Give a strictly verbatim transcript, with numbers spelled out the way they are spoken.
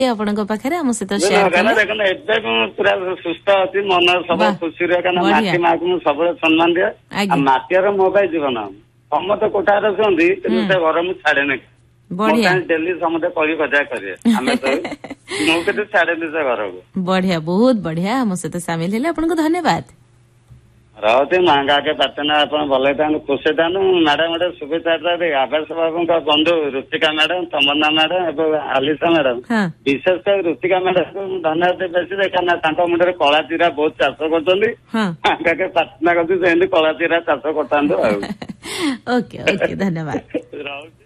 ଆପଣଙ୍କ ପାଖରେ ଆମ ସହିତ ସେୟାର କଲେ। ଦେଖନ୍ତୁ ଏବେ ମୁଁ ପୁରା ସୁସ୍ଥ ଅଛି, ମନ ସବୁ ଖୁସି ରହେ, କାରଣ ମାଟି ମାକୁ ମୁଁ ସବୁବେଳେ ସମ୍ମାନ ଦିଏ। ଆଉ ମାଟିର ମୋ ପାଇଁ ଜୀବନ। ସମସ୍ତେ କୋଠାରେ ଶୁଅନ୍ତି କିନ୍ତୁ ସେ ଘର ମୁଁ ଛାଡେନି। ବଢିଆ ଡେଲି ସମସ୍ତେ କଳି କଜା କରିବେ, ଆମେ ମୁଁ କିନ୍ତୁ ଛାଡେନି ସେ ଘରକୁ। ବଢିଆ, ବହୁତ ବଢିଆ। ଆମ ସହିତ ସାମିଲ ହେଲେ ଆପଣଙ୍କୁ ଧନ୍ୟବାଦ। ରହୁଛି ମାଙ୍ଗା ଆଗେ ପାଚନା ଆପଣ ଭଲ ହେଇଥାନ୍ତୁ, ଖୁସି ହେଇଥାନ୍ତୁ। ମ୍ୟାଡାମ ଗୋଟେ ଶୁଭେଚ୍ଛା ଆକାଶ ବାବୁଙ୍କ ବନ୍ଧୁ ରୁଚିକା ମ୍ୟାଡାମ, ତମନ୍ନା ମ୍ୟାଡାମ ଏବଂ ଆଲିସା ମ୍ୟାଡାମ, ବିଶେଷ କରି ରୁଚିକା ମ୍ୟାଡାମକୁ ମୁଁ ଧନ୍ୟବାଦ ବେଶୀ ଦେ, କାରଣ ତାଙ୍କ ମୁଣ୍ଡରେ କଳା ଚିରା ବହୁତ ଚାଷ କରୁଛନ୍ତି। ମାଙ୍ଗାକେ ପ୍ରାର୍ଥନା କରୁଛି ସେମିତି କଳା ଚିରା ଚାଷ କରିଥାନ୍ତୁ ଆଉ। ଓକେ ଓକେ, ଧନ୍ୟବାଦ।